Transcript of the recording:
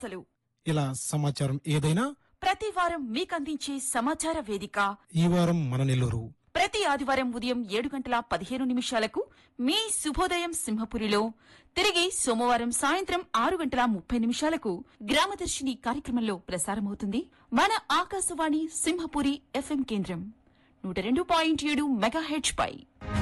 ఇలా సమాచారం ఏదైనా ప్రతి వారం మీకందించే సమాచార వేదిక ఈ వారం మన నెల్లూరు ప్రతి ఆదివారం ఉదయం 7:15 మీ శుభోదయం సింహపురిలో, తిరిగి సోమవారం సాయంత్రం 6:30 గ్రామదర్శిని కార్యక్రమంలో ప్రసారమవుతుంది మన ఆకాశవాణి సింహపురి FM కేంద్రం 102.7 మెగాహెర్ట్జ్ పై.